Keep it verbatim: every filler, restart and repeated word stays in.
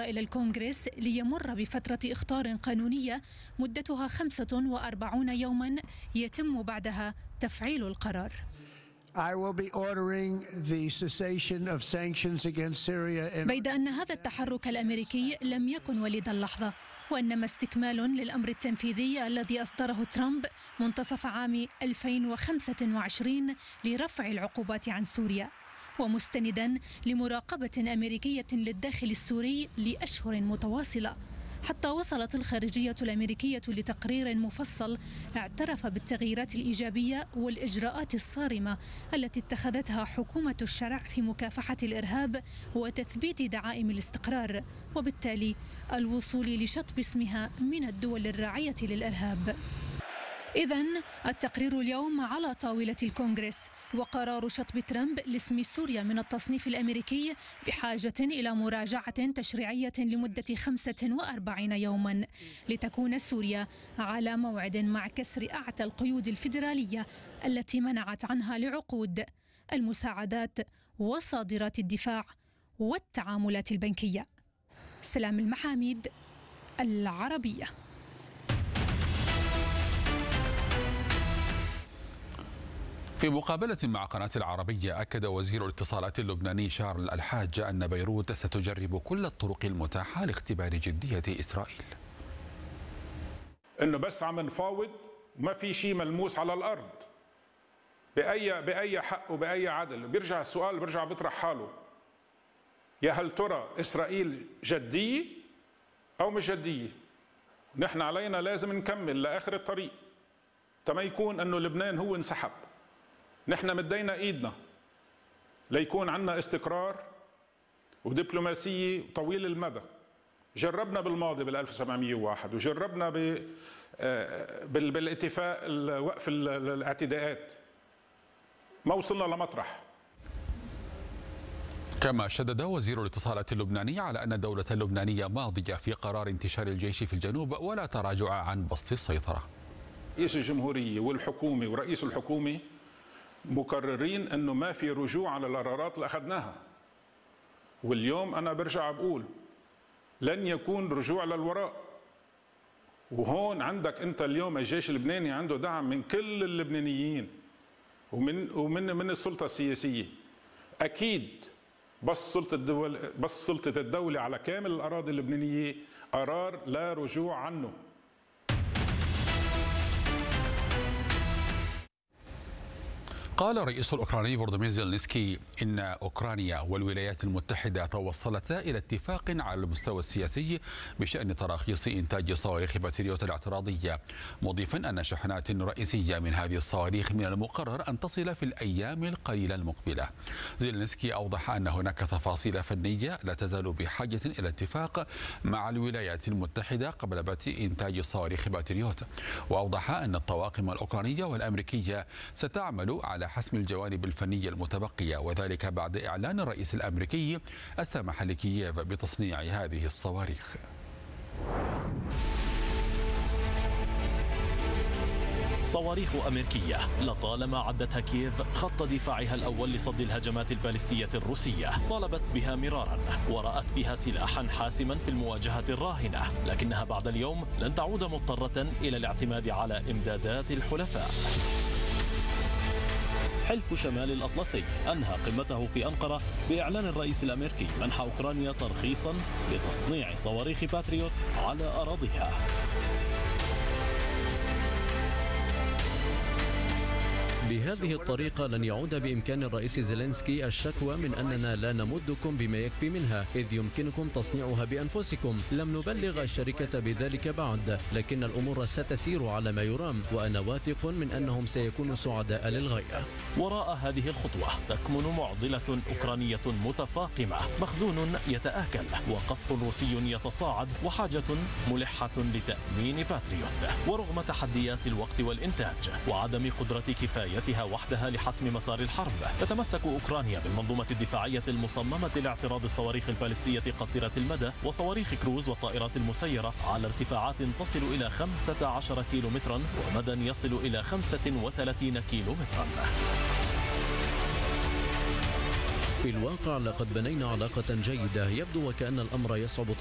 إلى الكونغرس ليمر بفترة إخطار قانونية مدتها خمسة وأربعين يوما يتم بعدها تفعيل القرار. بيد أن هذا التحرك الأمريكي لم يكن وليد اللحظة، وإنما استكمال للأمر التنفيذي الذي أصدره ترامب منتصف عام ألفين وخمسة وعشرين لرفع العقوبات عن سوريا، ومستندا لمراقبة أمريكية للداخل السوري لأشهر متواصلة، حتى وصلت الخارجية الأمريكية لتقرير مفصل اعترف بالتغييرات الإيجابية والإجراءات الصارمة التي اتخذتها حكومة الشرع في مكافحة الإرهاب وتثبيت دعائم الاستقرار، وبالتالي الوصول لشطب اسمها من الدول الراعية للإرهاب. إذن التقرير اليوم على طاولة الكونغرس، وقرار شطب ترامب لاسم سوريا من التصنيف الأمريكي بحاجة إلى مراجعة تشريعية لمدة خمسة وأربعين يوما لتكون سوريا على موعد مع كسر أعتى القيود الفيدرالية التي منعت عنها لعقود المساعدات وصادرات الدفاع والتعاملات البنكية. سلام المحاميد، العربية. في مقابلة مع قناة العربية، أكد وزير الاتصالات اللبناني شارل الحاج أن بيروت ستجرب كل الطرق المتاحة لاختبار جدية إسرائيل. إنه بس عم نفاوض، ما في شيء ملموس على الأرض بأي بأي حق وبأي عدل. بيرجع السؤال بيرجع بيطرح حاله، يا هل ترى إسرائيل جدية أو مش جدية؟ نحن علينا لازم نكمل لآخر الطريق تما يكون إنه لبنان هو انسحب. نحن مدينا ايدنا ليكون عندنا استقرار ودبلوماسيه طويل المدى. جربنا بالماضي بال ألف وسبعمئة وواحد، وجربنا بالاتفاق وقف الاعتداءات، ما وصلنا لمطرح. كما شدد وزير الاتصالات اللبناني على أن الدولة اللبنانية ماضية في قرار انتشار الجيش في الجنوب ولا تراجع عن بسط السيطرة. رئيس الجمهورية والحكومة ورئيس الحكومة مقررين أنه ما في رجوع على القرارات اللي أخذناها، واليوم أنا برجع بقول لن يكون رجوع للوراء. وهون عندك أنت اليوم الجيش اللبناني عنده دعم من كل اللبنانيين ومن ومن من السلطة السياسية. أكيد بس سلطة الدول بس سلطة الدولة على كامل الأراضي اللبنانية قرار لا رجوع عنه. قال الرئيس الأوكراني فولوديمير زيلينسكي إن أوكرانيا والولايات المتحدة توصلتا إلى اتفاق على المستوى السياسي بشأن تراخيص إنتاج صواريخ باتريوت الاعتراضية، مضيفا أن شحنات رئيسية من هذه الصواريخ من المقرر أن تصل في الأيام القليلة المقبلة. زيلينسكي أوضح أن هناك تفاصيل فنية لا تزال بحاجة إلى اتفاق مع الولايات المتحدة قبل بدء إنتاج صواريخ باتريوت، وأوضح أن الطواقم الأوكرانية والأمريكية ستعمل على حسم الجوانب الفنية المتبقية، وذلك بعد إعلان الرئيس الأمريكي السماح لكييف بتصنيع هذه الصواريخ. صواريخ أمريكية لطالما عدتها كييف خط دفاعها الأول لصد الهجمات البالستية الروسية، طالبت بها مرارا ورأت فيها سلاحا حاسما في المواجهة الراهنة، لكنها بعد اليوم لن تعود مضطرة إلى الاعتماد على إمدادات الحلفاء. حلف شمال الأطلسي أنهى قمته في أنقرة بإعلان الرئيس الأمريكي منح أوكرانيا ترخيصا لتصنيع صواريخ باتريوت على أراضيها. بهذه الطريقة لن يعود بإمكان الرئيس زيلينسكي الشكوى من أننا لا نمدكم بما يكفي منها، إذ يمكنكم تصنيعها بأنفسكم. لم نبلغ الشركة بذلك بعد، لكن الأمور ستسير على ما يرام، وأنا واثق من أنهم سيكونوا سعداء للغاية. وراء هذه الخطوة تكمن معضلة أوكرانية متفاقمة، مخزون يتآكل وقصف روسي يتصاعد وحاجة ملحة لتأمين باتريوت. ورغم تحديات الوقت والإنتاج وعدم قدرة كفاية وحدها لحسم مسار الحرب، تتمسك أوكرانيا بالمنظومة الدفاعية المصممة لاعتراض الصواريخ البالستية قصيرة المدى وصواريخ كروز والطائرات المسيرة على ارتفاعات تصل إلى خمسة عشر كيلومترا ومدى يصل إلى خمسة وثلاثين كيلومترا. في الواقع لقد بنينا علاقة جيدة، يبدو وكأن الأمر يصعب